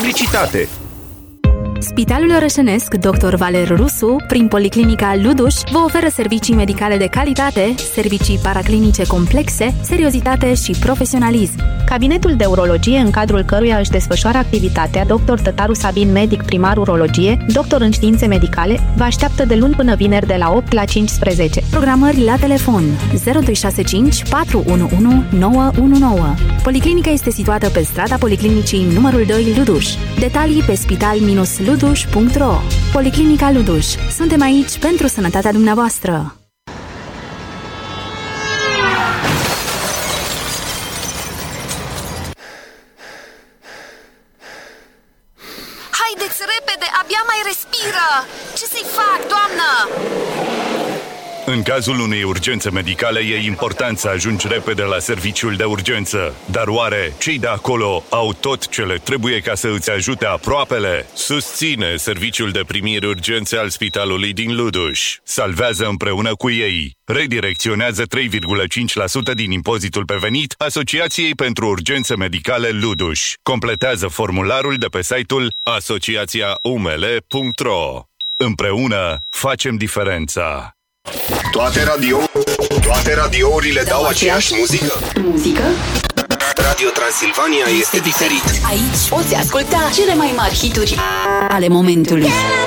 publicitate. Spitalul Orășenesc Dr. Valer Rusu, prin Policlinica Luduș, vă oferă servicii medicale de calitate, servicii paraclinice complexe, seriozitate și profesionalism. Cabinetul de urologie, în cadrul căruia își desfășoară activitatea Dr. Tătaru Sabin, medic primar urologie, doctor în științe medicale, vă așteaptă de luni până vineri de la 8 la 15. Programări la telefon 0265 411 919. Policlinica este situată pe strada Policlinicii numărul 2 Luduș. Detalii pe spital-luduș.ro. Policlinica Luduș. Suntem aici pentru sănătatea dumneavoastră. Haideți repede, abia mai respiră! Ce să-i fac, doamnă? În cazul unei urgențe medicale e important să ajungi repede la serviciul de urgență. Dar oare cei de acolo au tot ce le trebuie ca să îți ajute aproapele? Susține serviciul de primiri urgențe al Spitalului din Luduș. Salvează împreună cu ei. Redirecționează 3,5% din impozitul pe venit Asociației pentru Urgențe Medicale Luduș. Completează formularul de pe site-ul asociațiaumele.ro. Împreună facem diferența. Toate radiourile dau aceeași muzică. Muzică? Radio Transilvania este diferit. Aici poți asculta cele mai mari hituri ale momentului.